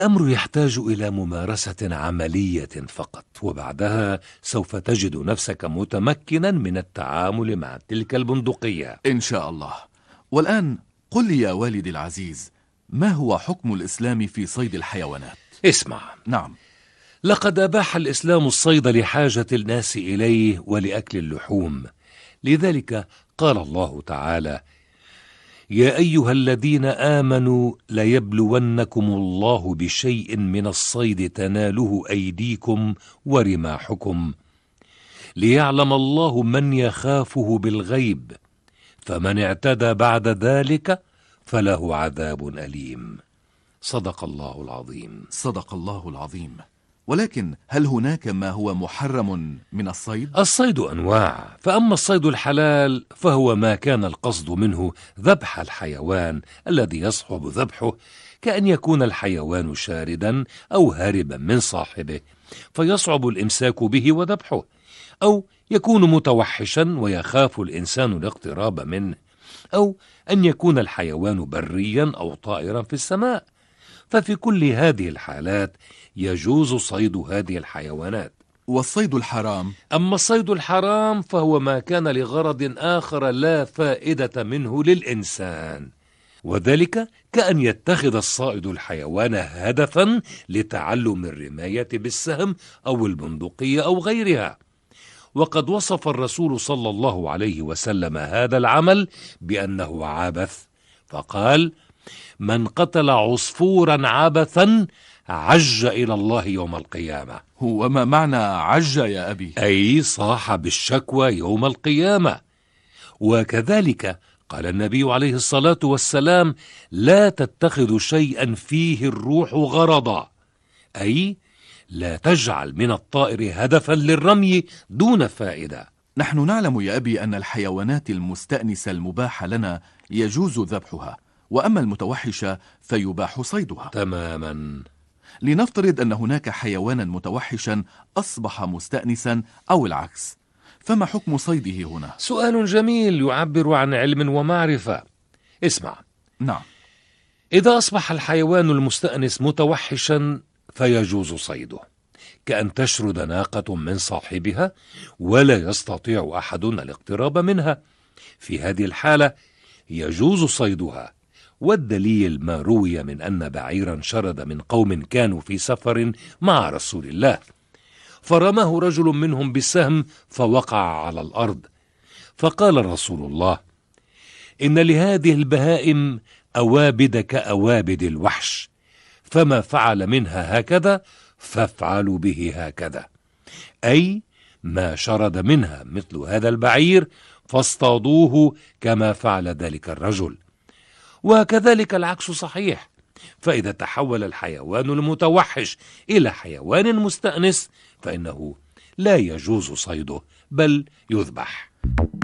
الأمر يحتاج إلى ممارسة عملية فقط، وبعدها سوف تجد نفسك متمكنا من التعامل مع تلك البندقية إن شاء الله. والآن قل لي يا والدي العزيز، ما هو حكم الإسلام في صيد الحيوانات؟ اسمع، نعم. لقد أباح الإسلام الصيد لحاجة الناس إليه ولأكل اللحوم، لذلك قال الله تعالى: يا أيها الذين آمنوا ليبلونكم الله بشيء من الصيد تناله أيديكم ورماحكم ليعلم الله من يخافه بالغيب، فمن اعتدى بعد ذلك فله عذاب أليم. صدق الله العظيم. صدق الله العظيم. ولكن هل هناك ما هو محرم من الصيد؟ الصيد أنواع، فأما الصيد الحلال فهو ما كان القصد منه ذبح الحيوان الذي يصعب ذبحه، كأن يكون الحيوان شاردا أو هاربا من صاحبه فيصعب الإمساك به وذبحه، أو يكون متوحشا ويخاف الإنسان الاقتراب منه، أو أن يكون الحيوان بريا أو طائرا في السماء، ففي كل هذه الحالات يجوز صيد هذه الحيوانات. والصيد الحرام؟ أما الصيد الحرام فهو ما كان لغرض آخر لا فائدة منه للإنسان، وذلك كأن يتخذ الصائد الحيوان هدفا لتعلم الرماية بالسهم أو البندقية أو غيرها. وقد وصف الرسول صلى الله عليه وسلم هذا العمل بأنه عبث، فقال: من قتل عصفورا عبثا عج إلى الله يوم القيامة. وما معنى عج يا أبي؟ أي صاح بالشكوى يوم القيامة. وكذلك قال النبي عليه الصلاة والسلام: لا تتخذوا شيئا فيه الروح غرضا، أي لا تجعل من الطائر هدفا للرمي دون فائدة. نحن نعلم يا أبي أن الحيوانات المستأنسة المباح لنا يجوز ذبحها، وأما المتوحشة فيباح صيدها. تماما. لنفترض أن هناك حيوانا متوحشا أصبح مستأنسا أو العكس، فما حكم صيده هنا؟ سؤال جميل يعبر عن علم ومعرفة. اسمع. نعم. إذا أصبح الحيوان المستأنس متوحشا فيجوز صيده، كأن تشرد ناقة من صاحبها ولا يستطيع أحد الاقتراب منها. في هذه الحالة يجوز صيدها، والدليل ما روي من أن بعيرا شرد من قوم كانوا في سفر مع رسول الله، فرماه رجل منهم بالسهم فوقع على الأرض، فقال رسول الله: إن لهذه البهائم أوابد كأوابد الوحش، فما فعل منها هكذا فافعلوا به هكذا، أي ما شرد منها مثل هذا البعير فاصطادوه كما فعل ذلك الرجل. وكذلك العكس صحيح، فإذا تحول الحيوان المتوحش إلى حيوان مستأنس فإنه لا يجوز صيده بل يذبح.